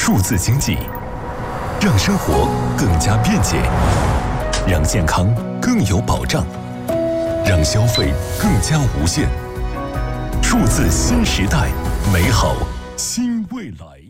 数字经济，让生活更加便捷，让健康更有保障，让消费更加无限。数字新时代，美好新未来。